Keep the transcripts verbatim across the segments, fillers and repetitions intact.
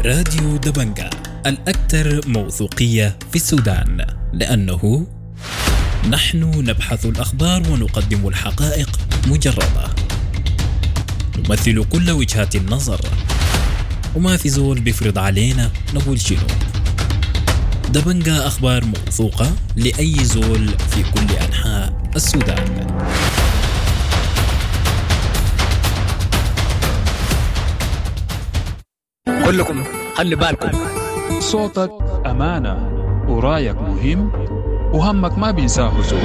راديو دبنجة الأكثر موثوقية في السودان، لأنه نحن نبحث الأخبار ونقدم الحقائق مجردة، نمثل كل وجهات النظر، وما في زول بيفرض علينا نقول شنو. دبنجة أخبار موثوقة لأي زول في كل أنحاء السودان. كلكم خلي بالكم، صوتك أمانة ورايك مهم وهمك ما بينساه زول.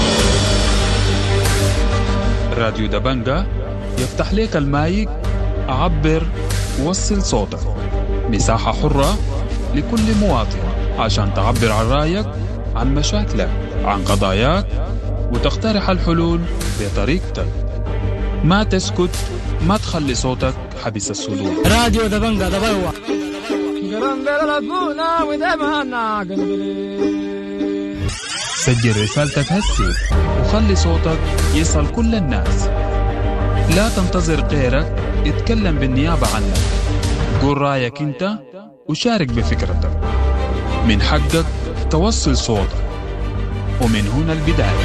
راديو دبنجة يفتح لك المايك، عبر ووصل صوتك، مساحة حرة لكل مواطن عشان تعبر عن رايك، عن مشاكلك، عن قضاياك، وتقترح الحلول بطريقتك. ما تسكت، ما تخلي صوتك حبس الصدور. راديو دبنجة دبوة. سجل رسالتك هسي وخلي صوتك يصل كل الناس. لا تنتظر غيرك يتكلم بالنيابة عنك. قول رأيك انت وشارك بفكرتك. من حقك توصل صوتك، ومن هنا البداية.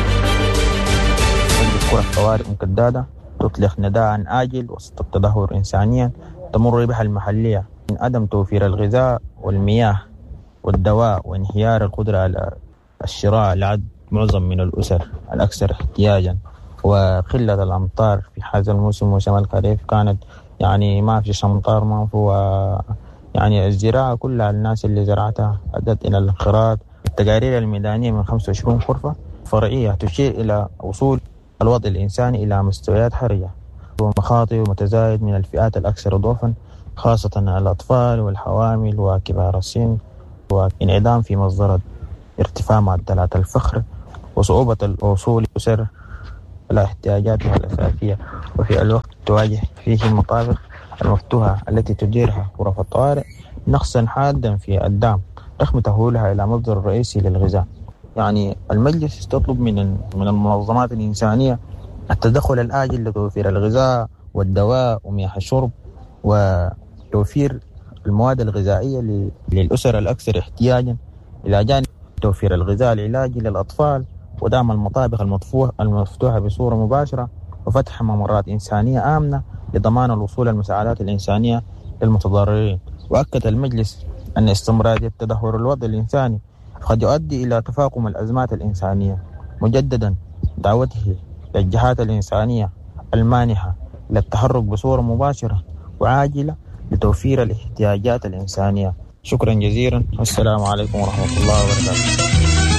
الكرة الطوارئ مكدادة تطلق نداء آجل وسط التدهور إنسانيا تمر بها المحلية من عدم توفير الغذاء والمياه والدواء وانهيار القدرة على الشراء لعد معظم من الأسر الأكثر احتياجا، وقلة الأمطار في هذا الموسم موسم الخريف كانت يعني ما في أمطار، ما في يعني الزراعة كلها الناس اللي زرعتها أدت إلى الانقراض. التقارير الميدانية من خمسة وعشرين غرفة فرعية تشير إلى وصول الوضع الإنساني إلى مستويات حرجة ومخاطر ومتزايد من الفئات الأكثر ضعفا، خاصة الأطفال والحوامل وكبار السن، وانعدام في مصدر ارتفاع معدلات الفقر وصعوبة الوصول لأسر إلى احتياجاتها الأساسية، وفي الوقت تواجه فيه المطابق المفتوحة التي تديرها غرف الطوارئ نقصا حادا في الدعم رغم تحويلها إلى مصدر رئيسي للغذاء. يعني المجلس تطلب من من المنظمات الإنسانية التدخل الآجل لتوفير الغذاء والدواء ومياه الشرب وتوفير المواد الغذائية للأسر الأكثر احتياجا، إلى جانب توفير الغذاء العلاجي للأطفال ودعم المطابخ المفتوحة بصورة مباشرة وفتح ممرات إنسانية آمنة لضمان الوصول المساعدات الإنسانية للمتضررين. وأكد المجلس أن استمرارية تدهور الوضع الإنساني قد يؤدي إلى تفاقم الأزمات الإنسانية، مجددا دعوته للجهات الإنسانية المانحة للتحرك بصورة مباشرة وعاجلة لتوفير الاحتياجات الإنسانية. شكرا جزيلا والسلام عليكم ورحمة الله وبركاته.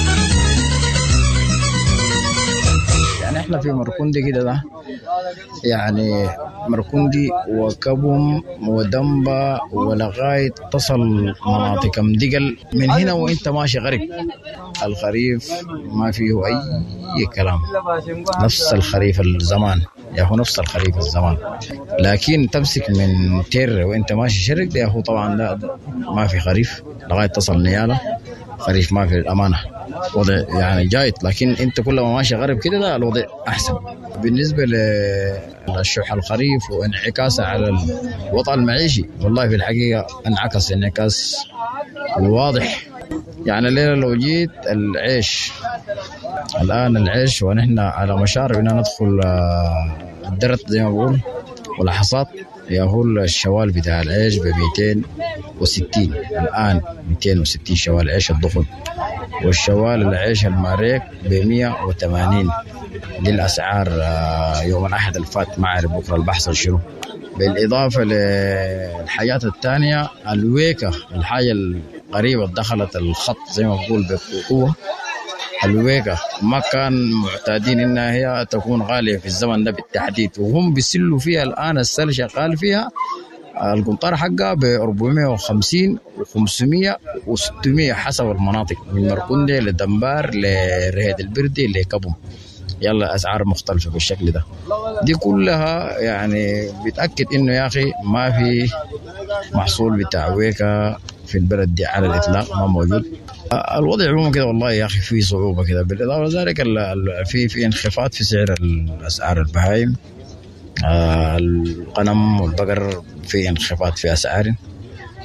يعني احنا في مركندي كده ده يعني مركندي وكبم ودنبا ولغاية تصل مناطق مدقل من هنا وانت ماشي غريب. الخريف ما فيه اي كلام، نفس الخريف الزمان يا هو نفس الخريف الزمان، لكن تمسك من تير وانت ماشي شرق يا هو طبعا لا ما في خريف لغاية تصل نيالة. خريف ما في الأمانة، وضع يعني جايت، لكن انت كل ما ماشي غرب كده لا الوضع احسن. بالنسبه للشح الخريف وانعكاسه على الوضع المعيشي، والله في الحقيقه انعكس انعكاس واضح. يعني الليله لو جيت العيش الان العيش ونحن على مشارف ان ندخل الدرت زي ما بقول والحصاد، يقول الشوال بتاع العيش ب مئتين وستين الآن، مئتين وستين شوال عيش الضخم، والشوال العيش الماريك ب مئة وثمانين. دي الأسعار يوم الأحد الفات، ما أعرف بكرة البحث شنو. بالإضافة للحاجات الثانية الويكة، الحاجة القريبة دخلت الخط زي ما بقول بقوة. الويكة ما كان معتادين إنها هي تكون غالية في الزمن ده بالتحديد، وهم بيسلوا فيها الآن. السل شغال فيها القنطار حقها ب أربعمئة وخمسين وخمسمئة وستمئة حسب المناطق، من مركندي لدنبار لرهيد البردي لكبم. يلا أسعار مختلفة بالشكل ده. دي كلها يعني بتأكد إنه يا أخي ما في محصول بتاع ويكة في البلد دي على الإطلاق، ما موجود. الوضع عموما كده والله يا أخي فيه صعوبة كده. بالإضافة لذلك في في انخفاض في سعر الأسعار البهايم، الغنم والبقر في انخفاض في أسعار،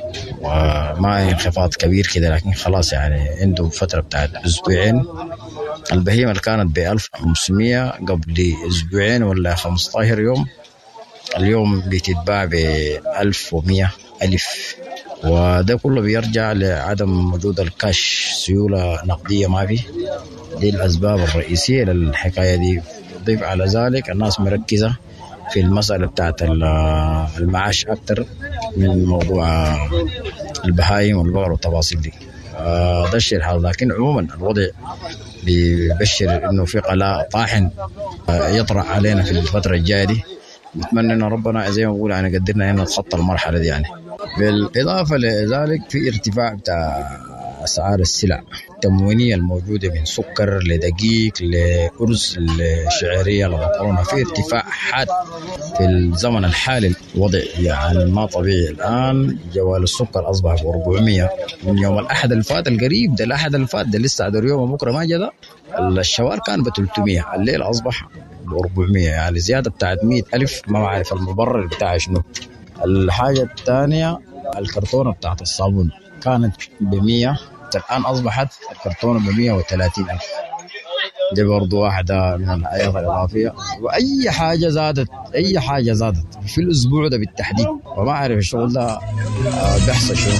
وما انخفاض كبير كده، لكن خلاص يعني عنده فترة بتاعت أسبوعين. البهيمة اللي كانت ب ألف وخمسمية قبل أسبوعين ولا خمسة عشر يوم، اليوم بتتباع ب ألف ومية ألف، وده كله بيرجع لعدم وجود الكاش، سيولة نقدية ما في. دي الأسباب الرئيسية للحكاية دي. ضيف على ذلك الناس مركزة في المسألة بتاعت المعاش أكتر من موضوع البهايم والبقر والتفاصيل دي. ده الشيء الحال، لكن عموما الوضع بيبشر إنه في قلاء طاحن يطرح علينا في الفترة الجاية دي. نتمنى إن ربنا زي ما بقول يعني قدرنا إن نتخطى المرحلة دي. يعني بالإضافة لذلك في ارتفاع بتاع أسعار السلع التموينية الموجودة من سكر لدقيق لأرز لشعيرية لمكرونة، في ارتفاع حاد في الزمن الحالي. الوضع يعني ما طبيعي. الآن جوال السكر أصبح ب أربعمية من يوم الأحد الفات القريب ده، الأحد الفات ده لسه عدو اليوم بكرة ما جدا. الشوار كان ب ثلاثمية، الليل أصبح ب أربعمية، يعني زيادة بتاعت مئة ألف. ما بعرف المبرر بتاعه شنو. الحاجة الثانية الكرتونة بتاعت الصابون كانت بمية، الآن أصبحت الكرتونة بمية وثلاثين ألف. دي برضو واحدة من الآيات الإضافية. وأي حاجة زادت، أي حاجة زادت في الأسبوع ده بالتحديد، وما أعرف الشغل ده بيحصل شنو.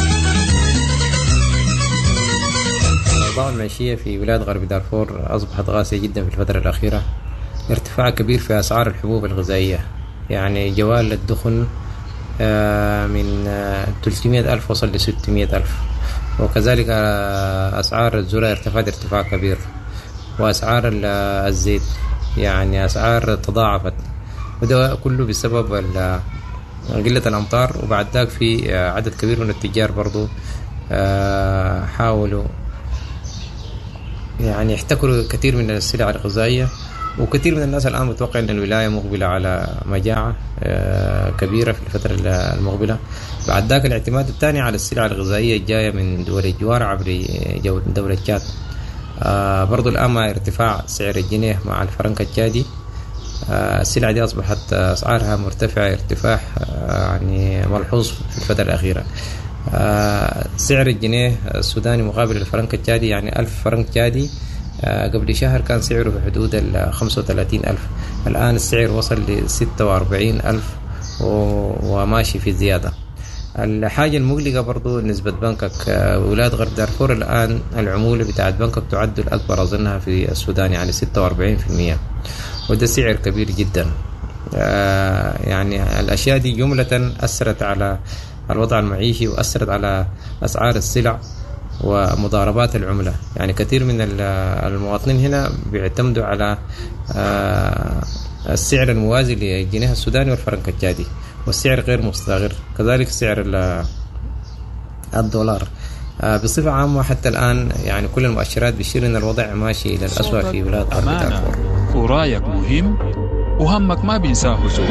الأوضاع المعيشية في ولاية غرب دارفور أصبحت قاسية جدا في الفترة الأخيرة. ارتفاع كبير في أسعار الحبوب الغذائية، يعني جوال الدخن من ثلاثمية ألف وصل ل ستمية ألف، وكذلك أسعار الذرة ارتفعت ارتفاع كبير، وأسعار الزيت يعني أسعار تضاعفت، وده كله بسبب قلة الأمطار. وبعد ذلك في عدد كبير من التجار برضو حاولوا يعني يحتكروا كثير من السلع الغذائية، وكثير من الناس الآن متوقع أن الولاية مقبلة على مجاعة كبيرة في الفترة المقبلة. بعد ذلك الاعتماد الثاني على السلع الغذائية الجاية من دول الجوار عبر دولة تشاد. برضو الآن مع ارتفاع سعر الجنيه مع الفرنك التشادي، السلع دي أصبحت أسعارها مرتفعة ارتفاع يعني ملحوظ في الفترة الأخيرة. سعر الجنيه السوداني مقابل الفرنك التشادي، يعني ألف فرنك تشادي قبل شهر كان سعره في حدود ال خمسة وثلاثين ألف، الآن السعر وصل ل ستة وأربعين ألف وماشي في زيادة. الحاجة المقلقة برضو نسبة بنكك. ولاية غرب دارفور الآن العمولة بتاعت بنكك تعد الأكبر أظنها في السودان، يعني ستة وأربعين بالمئة، وده سعر كبير جدا. يعني الأشياء دي جملة أثرت على الوضع المعيشي وأثرت على أسعار السلع ومضاربات العملة. يعني كثير من المواطنين هنا بيعتمدوا على السعر الموازي للجنيه السوداني والفرنك التشادي، والسعر غير مستقر، كذلك سعر الدولار. بصفة عامة حتى الآن يعني كل المؤشرات بتشير إن الوضع ماشي إلى الأسوأ في بلاد غرب دارفور. ورايك مهم وهمك ما بينساه زول.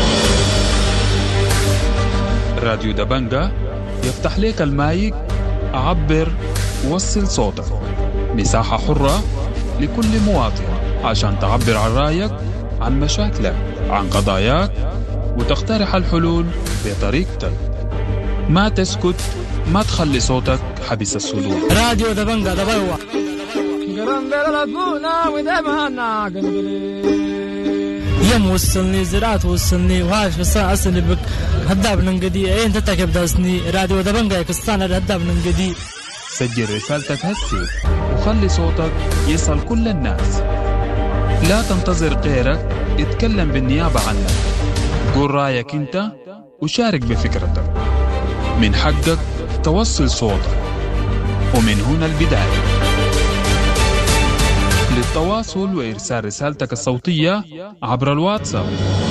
راديو دبنجة يفتح لك المايك، عبر وصل صوتك. مساحة حرة لكل مواطن عشان تعبر عن رأيك، عن مشاكلك، عن قضاياك، وتقترح الحلول بطريقتك. ما تسكت، ما تخلي صوتك حبس السلوك. راديو دبنجة دبوا يم وصلني زراعة وصلني وهاش فصان أصلي بك هداب ننقدي أين تتكب داسني. راديو دبنجة كستان هداب ننقدي. سجل رسالتك هسي وخلي صوتك يصل كل الناس. لا تنتظر غيرك يتكلم بالنيابة عنك. قول رأيك انت وشارك بفكرتك. من حقك توصل صوتك، ومن هنا البداية. للتواصل وإرسال رسالتك الصوتية عبر الواتساب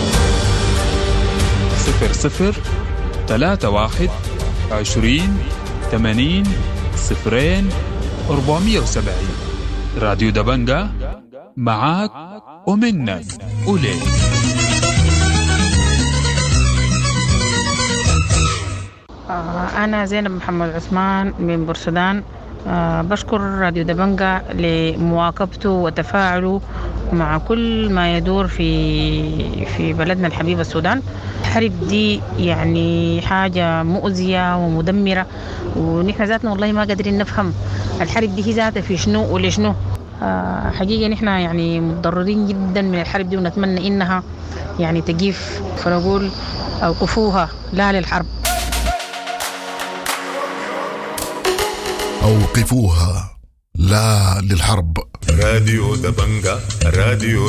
صفر صفر ثلاثة واحد عشرين ثمانين صفرين أربعمية وسبعين. راديو دبنجة معاك ومنك وليك. أنا زينب محمد عثمان من بورسودان. أه بشكر راديو دبنجة لمواكبته وتفاعله مع كل ما يدور في في بلدنا الحبيب السودان. الحرب دي يعني حاجة مؤذية ومدمرة، ونحن ذاتنا والله ما قادرين نفهم الحرب دي هي ذاتها في شنو ولشنو. آه حقيقة نحن يعني متضررين جدا من الحرب دي، ونتمنى إنها يعني تقيف، فنقول أوقفوها لا للحرب. أوقفوها لا للحرب. راديو دبنجة، راديو